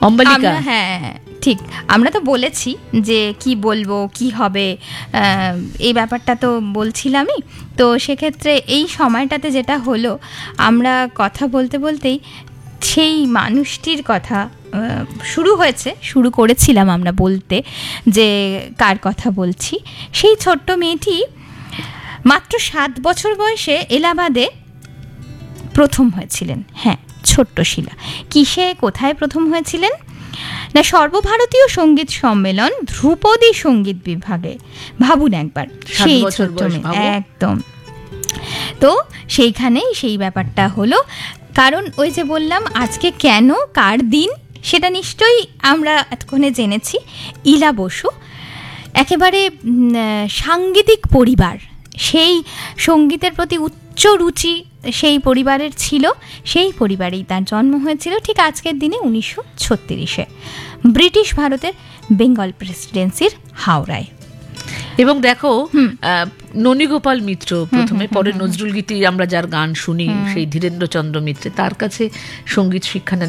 অম্বালিকা। হ্যাঁ ঠিক, আমরা তো বলেছি যে কি বলবো কি হবে, এই ব্যাপারটা তো বলছিলামই। তো সেক্ষেত্রে এই সময়টাতে যেটা হলো, আমরা কথা বলতে বলতেই সেই মানুষটির কথা শুরু করেছিলাম আমরা বলতে, যে কার কথা বলছি। সেই ছোট্ট মেয়েটি মাত্র 7 বছর বয়সে এলাহাবাদে প্রথম হয়েছিলেন। হ্যাঁ, ছোট্ট শিলা। কিসে কোথায় প্রথম হয়েছিলেন না, সর্বভারতীয় সঙ্গীত সম্মেলন ধ্রুপদী সঙ্গীত বিভাগে। ভাবুন একবার, সেই ছোট্ট মেয়ে, একদম। তো সেইখানেই সেই ব্যাপারটা হলো। কারণ ওই যে বললাম আজকে কেন কার দিন, সেটা নিশ্চয়ই আমরা এতক্ষণে জেনেছি। ইলা বসু একেবারে সাংগীতিক পরিবার, সেই সঙ্গীতের প্রতি উচ্চ রুচি সেই পরিবারের ছিল। সেই পরিবারেই তার জন্ম হয়েছিল ঠিক আজকের দিনে 1936-এ ব্রিটিশ ভারতের বেঙ্গল প্রেসিডেন্সির হাওড়ায়। এবং দেখো, ননীগোপাল মিত্র প্রথমে, পরে নজরুল গীতি আমরা যার গান শুনি, সেই ধীরেন্দ্রচন্দ্র মিত্রে, তার কাছে সঙ্গীত শিক্ষা